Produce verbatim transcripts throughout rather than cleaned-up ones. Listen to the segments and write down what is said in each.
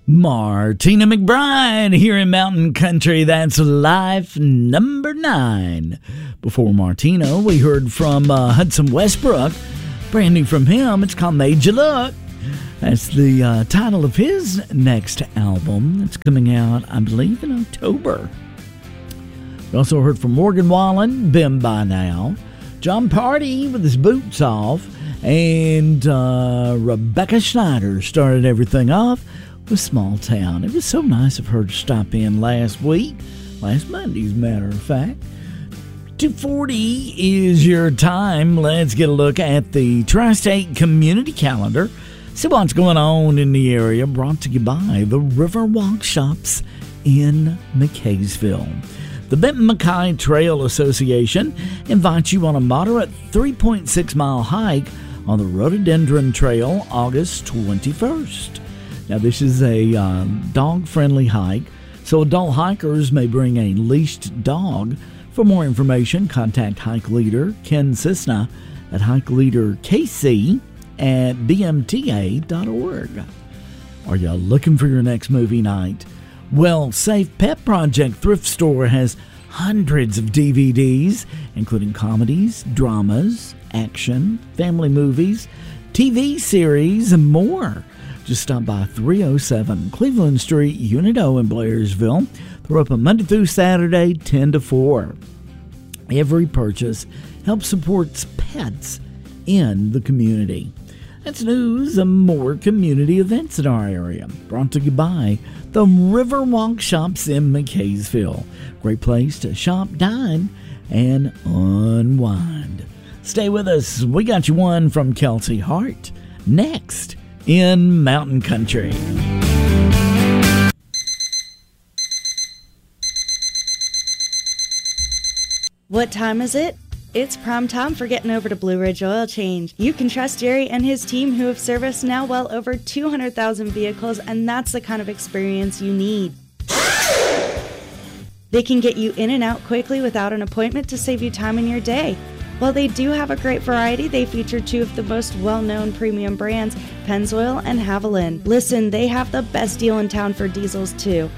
Martina McBride here in Mountain Country. That's Life number nine. Before Martina, we heard from uh, Hudson Westbrook. Brand new from him. It's called Made You Look. That's the uh, title of his next album. It's coming out, I believe, in October. We also heard from Morgan Wallen, Been By Now. John Party with his boots off. And uh, Rebecca Schneider started everything off with Small Town. It was so nice of her to stop in last week, last Monday, as a matter of fact. two forty is your time. Let's get a look at the Tri-State Community Calendar. See what's going on in the area, brought to you by the Riverwalk Shops in McKaysville. The Benton McKay Trail Association invites you on a moderate three point six mile hike on the Rhododendron Trail August twenty-first. Now, this is a uh, dog-friendly hike, so adult hikers may bring a leashed dog. For more information, contact hike leader Ken Cisna at hike leader K C at b m t a dot org. Are you looking for your next movie night? Well, Safe Pet Project Thrift Store has hundreds of D V Ds, including comedies, dramas, action, family movies, T V series, and more. Just stop by three oh seven Cleveland Street, Unit O in Blairsville. They're open Monday through Saturday, ten to four. Every purchase helps support pets in the community. That's news and more community events in our area. Brought to you by the Riverwalk Shops in McKaysville. Great place to shop, dine, and unwind. Stay with us. We got you one from Kelsey Hart. Next in Mountain Country. What time is it? It's prime time for getting over to Blue Ridge Oil Change. You can trust Jerry and his team, who have serviced now well over two hundred thousand vehicles, and that's the kind of experience you need. They can get you in and out quickly without an appointment to save you time in your day. While they do have a great variety, they feature two of the most well-known premium brands, Pennzoil and Haviland. Listen, they have the best deal in town for diesels, too.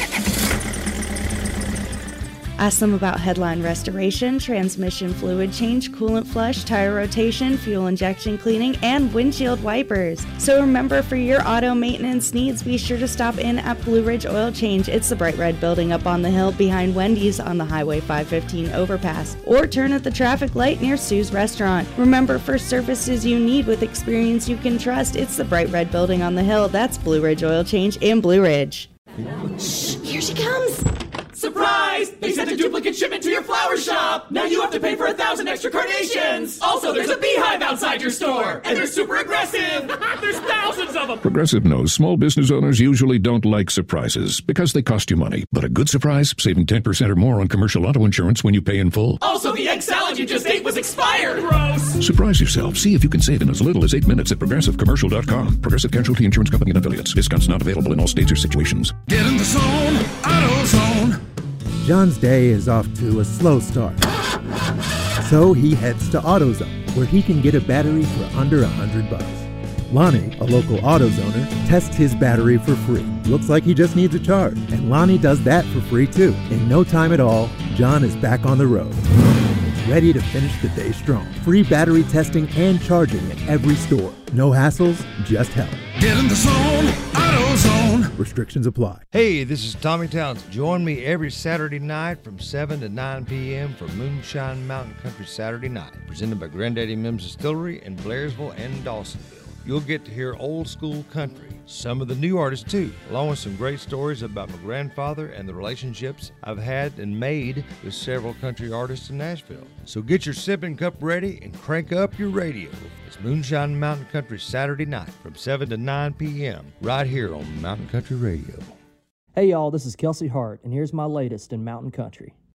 Ask them about headline restoration, transmission fluid change, coolant flush, tire rotation, fuel injection cleaning, and windshield wipers. So remember, for your auto maintenance needs, be sure to stop in at Blue Ridge Oil Change. It's the bright red building up on the hill behind Wendy's on the Highway five fifteen overpass. Or turn at the traffic light near Sue's Restaurant. Remember, for services you need with experience you can trust, it's the bright red building on the hill. That's Blue Ridge Oil Change in Blue Ridge. Shh, here she comes! Surprise! They sent a duplicate shipment to your flower shop! Now you have to pay for a thousand extra carnations! Also, there's a beehive outside your store! And they're super aggressive! There's thousands of them! Progressive knows small business owners usually don't like surprises because they cost you money. But a good surprise, saving ten percent or more on commercial auto insurance when you pay in full. Also, the egg salad you just ate was expired! Gross! Surprise yourself. See if you can save in as little as eight minutes at progressive commercial dot com. Progressive Casualty Insurance Company and affiliates. Discounts not available in all states or situations. Get in the zone, AutoZone. John's day is off to a slow start. So he heads to AutoZone, where he can get a battery for under a hundred bucks. Lonnie, a local AutoZoner, tests his battery for free. Looks like he just needs a charge, and Lonnie does that for free too. In no time at all, John is back on the road, ready to finish the day strong. Free battery testing and charging at every store. No hassles, just help. Get in the zone, AutoZone. Restrictions apply. Hey, this is Tommy Towns. Join me every Saturday night from seven to nine p.m. for Moonshine Mountain Country Saturday Night, presented by Granddaddy Mims Distillery in Blairsville and Dawsonville. You'll get to hear old school country, some of the new artists too, along with some great stories about my grandfather and the relationships I've had and made with several country artists in Nashville. So get your sipping cup ready and crank up your radio. It's Moonshine Mountain Country Saturday night from seven to nine p.m. right here on Mountain Country Radio. Hey y'all, this is Kelsey Hart, and here's my latest in Mountain Country.